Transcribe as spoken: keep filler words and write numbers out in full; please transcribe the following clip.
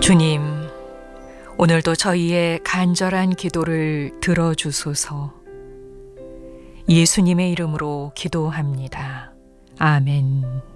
주님, 오늘도 저희의 간절한 기도를 들어주소서. 예수님의 이름으로 기도합니다. 아멘.